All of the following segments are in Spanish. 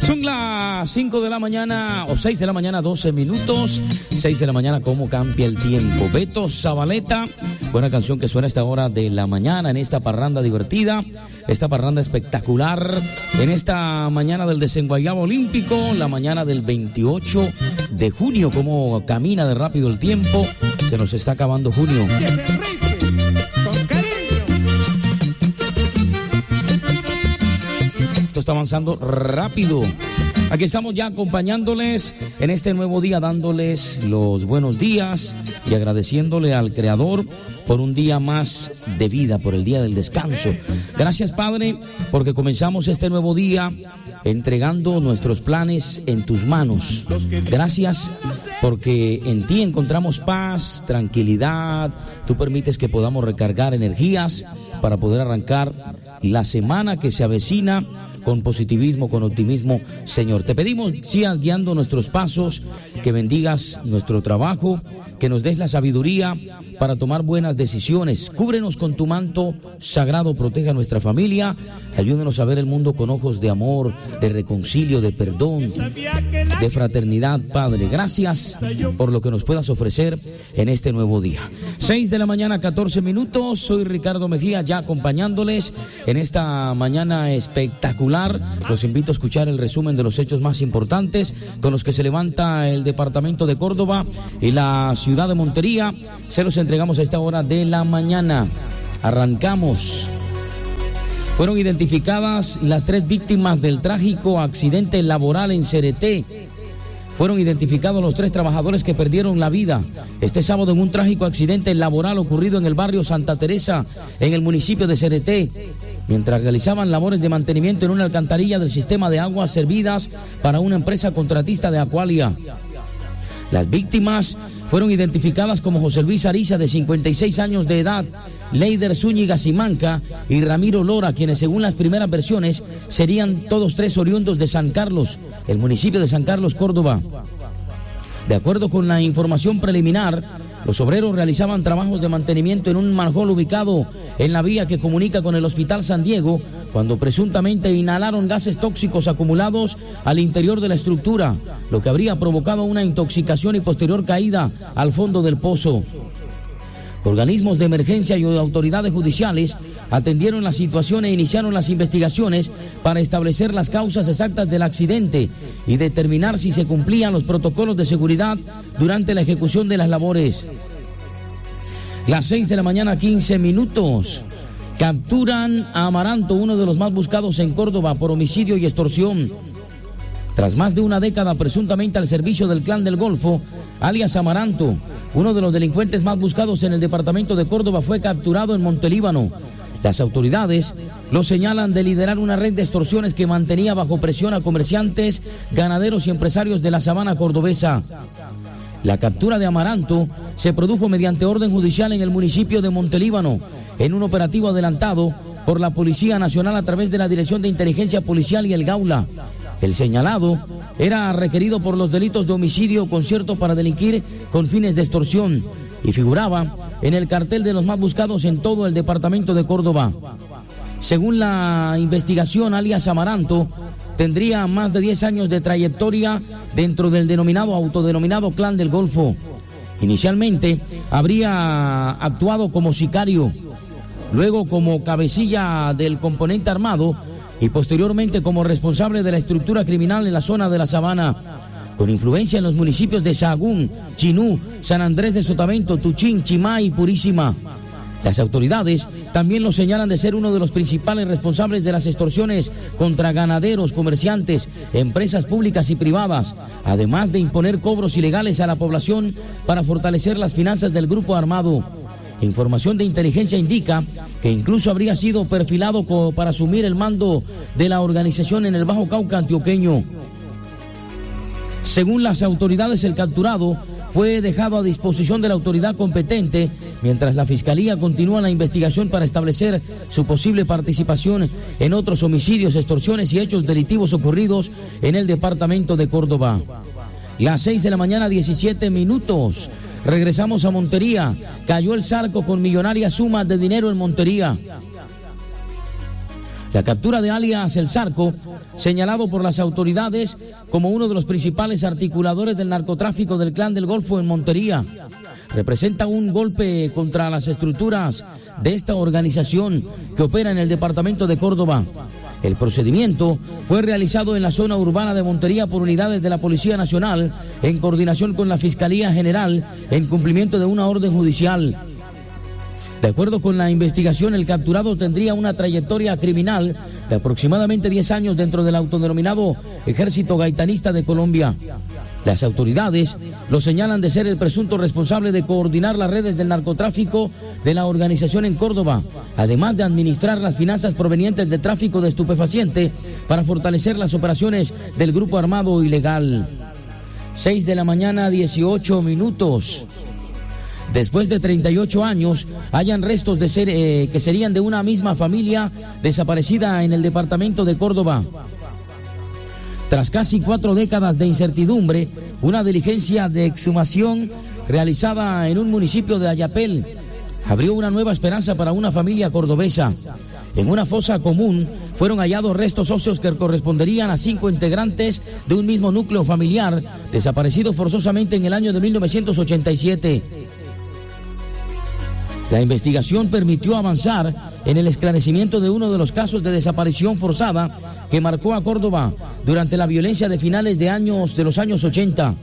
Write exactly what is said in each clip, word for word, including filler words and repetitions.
Son las cinco de la mañana o seis de la mañana, doce minutos. seis de la mañana, ¿cómo cambia el tiempo? Beto Zabaleta, buena canción que suena a esta hora de la mañana en esta parranda divertida, esta parranda espectacular, en esta mañana del desenguayabo olímpico, la mañana del veintiocho de junio. ¿Cómo camina de rápido el tiempo? Se nos está acabando junio. Esto está avanzando rápido. Aquí estamos ya acompañándoles en este nuevo día, dándoles los buenos días y agradeciéndole al Creador por un día más de vida, por el día del descanso. Gracias, Padre, porque comenzamos este nuevo día entregando nuestros planes en tus manos. Gracias porque en ti encontramos paz, tranquilidad. Tú permites que podamos recargar energías para poder arrancar la semana que se avecina con positivismo, con optimismo, Señor. Te pedimos, sigas guiando nuestros pasos, que bendigas nuestro trabajo, que nos des la sabiduría para tomar buenas decisiones. Cúbrenos con tu manto sagrado, protege a nuestra familia, ayúdenos a ver el mundo con ojos de amor, de reconcilio, de perdón, de fraternidad, Padre. Gracias por lo que nos puedas ofrecer en este nuevo día. seis de la mañana, catorce minutos. Soy Ricardo Mejía, ya acompañándoles en esta mañana espectacular. Los invito a escuchar el resumen de los hechos más importantes con los que se levanta el departamento de Córdoba y la ciudad de Montería. Se los entregamos a esta hora de la mañana. Arrancamos. Fueron identificadas las tres víctimas del trágico accidente laboral en Cereté. Fueron identificados los tres trabajadores que perdieron la vida este sábado en un trágico accidente laboral ocurrido en el barrio Santa Teresa, en el municipio de Cereté, mientras realizaban labores de mantenimiento en una alcantarilla del sistema de aguas servidas para una empresa contratista de Acualia. Las víctimas fueron identificadas como José Luis Ariza, de cincuenta y seis años de edad, Leider Zúñiga Simanca y Ramiro Lora, quienes según las primeras versiones serían todos tres oriundos de San Carlos, el municipio de San Carlos, Córdoba. De acuerdo con la información preliminar, los obreros realizaban trabajos de mantenimiento en un manhol ubicado en la vía que comunica con el Hospital San Diego, cuando presuntamente inhalaron gases tóxicos acumulados al interior de la estructura, lo que habría provocado una intoxicación y posterior caída al fondo del pozo. Organismos de emergencia y autoridades judiciales atendieron la situación e iniciaron las investigaciones para establecer las causas exactas del accidente y determinar si se cumplían los protocolos de seguridad durante la ejecución de las labores. Las seis de la mañana, quince minutos. Capturan a Amaranto, uno de los más buscados en Córdoba por homicidio y extorsión. Tras más de una década presuntamente al servicio del Clan del Golfo, alias Amaranto, uno de los delincuentes más buscados en el departamento de Córdoba, fue capturado en Montelíbano. Las autoridades lo señalan de liderar una red de extorsiones que mantenía bajo presión a comerciantes, ganaderos y empresarios de la sabana cordobesa. La captura de Amaranto se produjo mediante orden judicial en el municipio de Montelíbano, en un operativo adelantado por la Policía Nacional a través de la Dirección de Inteligencia Policial y el Gaula. El señalado era requerido por los delitos de homicidio, concierto para delinquir con fines de extorsión, y figuraba en el cartel de los más buscados en todo el departamento de Córdoba. Según la investigación, alias Amaranto tendría más de diez años de trayectoria dentro del denominado autodenominado Clan del Golfo. Inicialmente habría actuado como sicario, luego como cabecilla del componente armado y posteriormente como responsable de la estructura criminal en la zona de la Sabana, con influencia en los municipios de Sahagún, Chinú, San Andrés de Sotavento, Tuchín, Chimá y Purísima. Las autoridades también lo señalan de ser uno de los principales responsables de las extorsiones contra ganaderos, comerciantes, empresas públicas y privadas, además de imponer cobros ilegales a la población para fortalecer las finanzas del grupo armado. Información de inteligencia indica que incluso habría sido perfilado para asumir el mando de la organización en el Bajo Cauca antioqueño. Según las autoridades, el capturado fue dejado a disposición de la autoridad competente, mientras la Fiscalía continúa la investigación para establecer su posible participación en otros homicidios, extorsiones y hechos delictivos ocurridos en el departamento de Córdoba. Las seis de la mañana, diecisiete minutos. Regresamos a Montería. Cayó el Zarco con millonarias sumas de dinero en Montería. La captura de alias El Zarco, señalado por las autoridades como uno de los principales articuladores del narcotráfico del Clan del Golfo en Montería, representa un golpe contra las estructuras de esta organización que opera en el departamento de Córdoba. El procedimiento fue realizado en la zona urbana de Montería por unidades de la Policía Nacional en coordinación con la Fiscalía General en cumplimiento de una orden judicial. De acuerdo con la investigación, el capturado tendría una trayectoria criminal de aproximadamente diez años dentro del autodenominado Ejército Gaitanista de Colombia. Las autoridades lo señalan de ser el presunto responsable de coordinar las redes del narcotráfico de la organización en Córdoba, además de administrar las finanzas provenientes del tráfico de estupefaciente para fortalecer las operaciones del grupo armado ilegal. seis de la mañana, dieciocho minutos. Después de treinta y ocho años, hallan restos de ser, eh, que serían de una misma familia desaparecida en el departamento de Córdoba. Tras casi cuatro décadas de incertidumbre, una diligencia de exhumación realizada en un municipio de Ayapel abrió una nueva esperanza para una familia cordobesa. En una fosa común fueron hallados restos óseos que corresponderían a cinco integrantes de un mismo núcleo familiar desaparecido forzosamente en el año de mil novecientos ochenta y siete. La investigación permitió avanzar en el esclarecimiento de uno de los casos de desaparición forzada que marcó a Córdoba durante la violencia de finales de años de los años ochenta.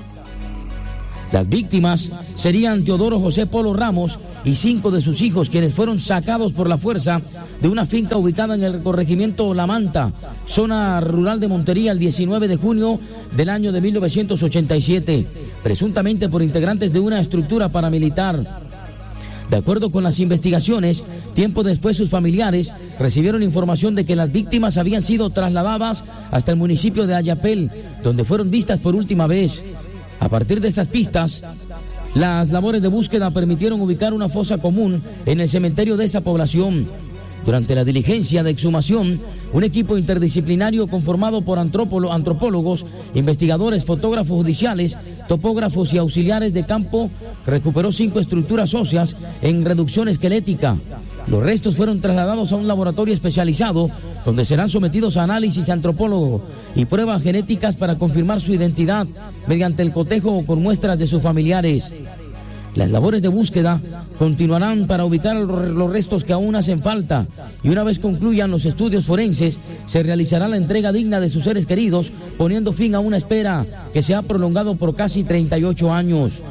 Las víctimas serían Teodoro José Polo Ramos y cinco de sus hijos, quienes fueron sacados por la fuerza de una finca ubicada en el corregimiento La Manta, zona rural de Montería, el diecinueve de junio del año de mil novecientos ochenta y siete, presuntamente por integrantes de una estructura paramilitar. De acuerdo con las investigaciones, tiempo después sus familiares recibieron información de que las víctimas habían sido trasladadas hasta el municipio de Ayapel, donde fueron vistas por última vez. A partir de esas pistas, las labores de búsqueda permitieron ubicar una fosa común en el cementerio de esa población. Durante la diligencia de exhumación, un equipo interdisciplinario conformado por antropólogos, investigadores, fotógrafos judiciales, topógrafos y auxiliares de campo recuperó cinco estructuras óseas en reducción esquelética. Los restos fueron trasladados a un laboratorio especializado donde serán sometidos a análisis antropólogo y pruebas genéticas para confirmar su identidad mediante el cotejo con muestras de sus familiares. Las labores de búsqueda continuarán para ubicar los restos que aún hacen falta y una vez concluyan los estudios forenses se realizará la entrega digna de sus seres queridos, poniendo fin a una espera que se ha prolongado por casi treinta y ocho años.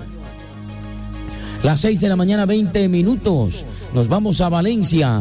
Las seis de la mañana, veinte minutos. Nos vamos a Valencia.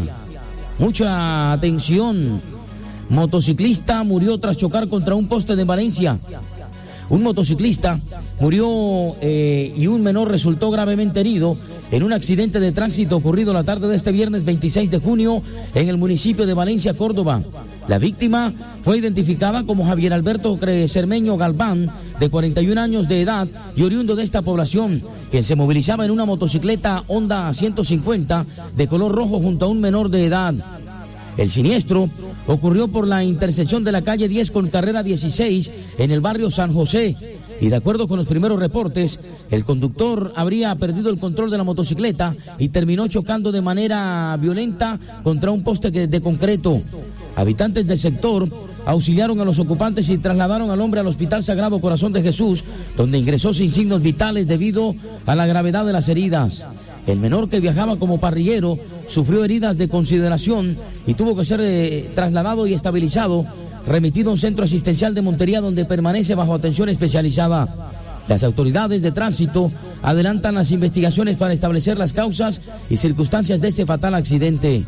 Mucha atención. Motociclista murió tras chocar contra un poste de Valencia. Un motociclista murió eh, y un menor resultó gravemente herido en un accidente de tránsito ocurrido la tarde de este viernes veintiséis de junio en el municipio de Valencia, Córdoba. La víctima fue identificada como Javier Alberto Cermeño Galván, de cuarenta y un años de edad y oriundo de esta población, quien se movilizaba en una motocicleta Honda ciento cincuenta de color rojo junto a un menor de edad. El siniestro ocurrió por la intersección de la calle diez con carrera dieciséis en el barrio San José y de acuerdo con los primeros reportes, el conductor habría perdido el control de la motocicleta y terminó chocando de manera violenta contra un poste de concreto. Habitantes del sector auxiliaron a los ocupantes y trasladaron al hombre al Hospital Sagrado Corazón de Jesús, donde ingresó sin signos vitales debido a la gravedad de las heridas. El menor, que viajaba como parrillero, sufrió heridas de consideración y tuvo que ser eh, trasladado y estabilizado, remitido a un centro asistencial de Montería donde permanece bajo atención especializada. Las autoridades de tránsito adelantan las investigaciones para establecer las causas y circunstancias de este fatal accidente.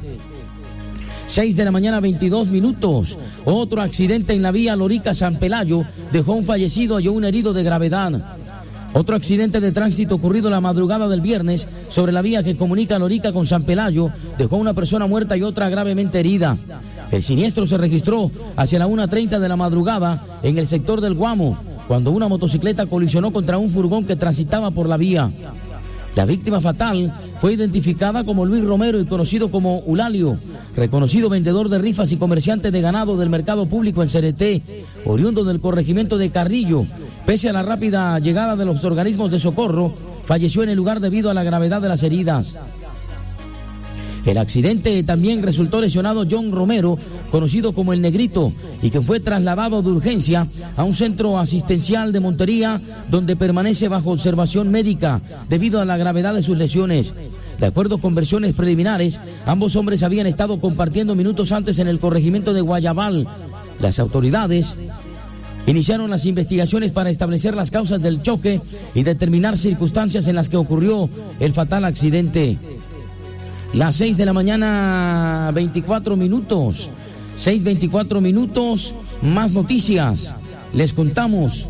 seis de la mañana, veintidós minutos. Otro accidente en la vía Lorica-San Pelayo dejó un fallecido y un herido de gravedad. Otro accidente de tránsito ocurrido la madrugada del viernes sobre la vía que comunica Lorica con San Pelayo dejó una persona muerta y otra gravemente herida. El siniestro se registró hacia la una treinta de la madrugada en el sector del Guamo, cuando una motocicleta colisionó contra un furgón que transitaba por la vía. La víctima fatal fue identificada como Luis Romero y conocido como Ulalio, reconocido vendedor de rifas y comerciante de ganado del mercado público en Cereté, oriundo del corregimiento de Carrillo. Pese a la rápida llegada de los organismos de socorro, falleció en el lugar debido a la gravedad de las heridas. El accidente también resultó lesionado John Romero, conocido como El Negrito, y que fue trasladado de urgencia a un centro asistencial de Montería, donde permanece bajo observación médica debido a la gravedad de sus lesiones. De acuerdo con versiones preliminares, ambos hombres habían estado compartiendo minutos antes en el corregimiento de Guayabal. Las autoridades iniciaron las investigaciones para establecer las causas del choque y determinar circunstancias en las que ocurrió el fatal accidente. Las seis de la mañana, veinticuatro minutos. seis veinticuatro minutos, más noticias. Les contamos.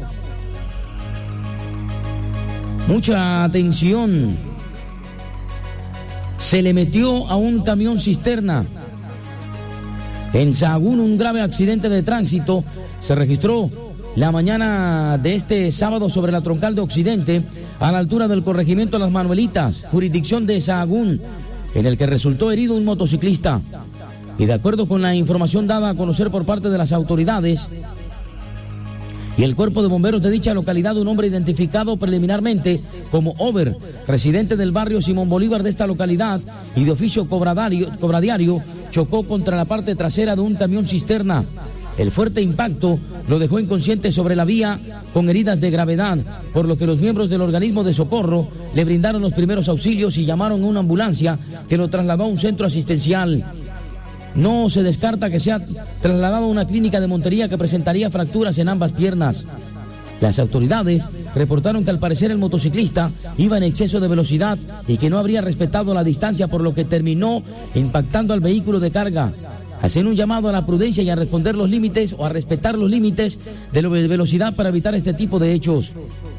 Mucha atención. Se le metió a un camión cisterna. En Sahagún, un grave accidente de tránsito se registró la mañana de este sábado sobre la troncal de Occidente, a la altura del corregimiento Las Manuelitas, jurisdicción de Sahagún, en el que resultó herido un motociclista. Y de acuerdo con la información dada a conocer por parte de las autoridades y el cuerpo de bomberos de dicha localidad, un hombre identificado preliminarmente como Over, residente del barrio Simón Bolívar de esta localidad y de oficio cobradario, cobradiario, chocó contra la parte trasera de un camión cisterna. El fuerte impacto lo dejó inconsciente sobre la vía con heridas de gravedad, por lo que los miembros del organismo de socorro le brindaron los primeros auxilios y llamaron a una ambulancia que lo trasladó a un centro asistencial. No se descarta que sea trasladado a una clínica de Montería que presentaría fracturas en ambas piernas. Las autoridades reportaron que al parecer el motociclista iba en exceso de velocidad y que no habría respetado la distancia, por lo que terminó impactando al vehículo de carga. Hacen un llamado a la prudencia y a responder los límites o a respetar los límites de la velocidad para evitar este tipo de hechos.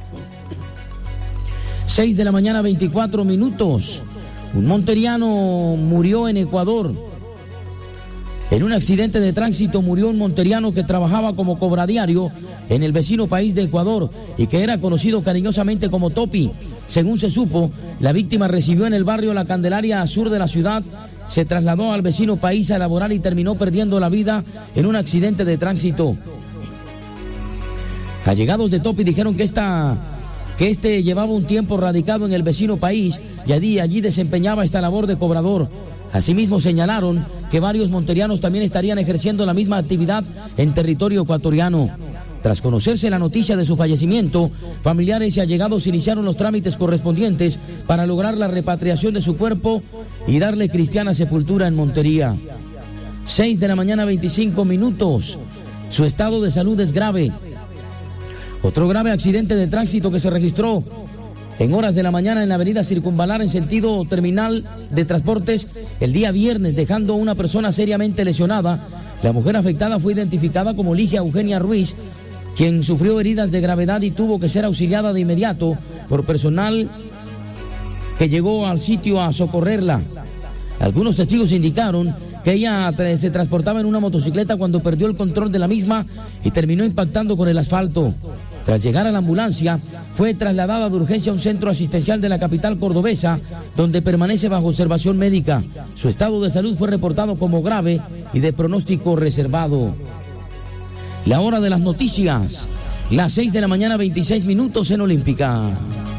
seis de la mañana, veinticuatro minutos. Un monteriano murió en Ecuador. En un accidente de tránsito murió un monteriano que trabajaba como cobradiario en el vecino país de Ecuador y que era conocido cariñosamente como Topi. Según se supo, la víctima recibió en el barrio La Candelaria sur de la ciudad, se trasladó al vecino país a laborar y terminó perdiendo la vida en un accidente de tránsito. Allegados de Topi dijeron que, esta, que este llevaba un tiempo radicado en el vecino país y allí, allí desempeñaba esta labor de cobrador. Asimismo señalaron que varios monterianos también estarían ejerciendo la misma actividad en territorio ecuatoriano. Tras conocerse la noticia de su fallecimiento, familiares y allegados iniciaron los trámites correspondientes para lograr la repatriación de su cuerpo y darle cristiana sepultura en Montería. seis de la mañana, veinticinco minutos. Su estado de salud es grave. Otro grave accidente de tránsito que se registró en horas de la mañana en la avenida Circunvalar en sentido terminal de transportes el día viernes, dejando a una persona seriamente lesionada. La mujer afectada fue identificada como Ligia Eugenia Ruiz, quien sufrió heridas de gravedad y tuvo que ser auxiliada de inmediato por personal que llegó al sitio a socorrerla. Algunos testigos indicaron que ella se transportaba en una motocicleta cuando perdió el control de la misma y terminó impactando con el asfalto. Tras llegar a la ambulancia, fue trasladada de urgencia a un centro asistencial de la capital cordobesa, donde permanece bajo observación médica. Su estado de salud fue reportado como grave y de pronóstico reservado. La hora de las noticias, las seis de la mañana, veintiséis minutos en Olímpica.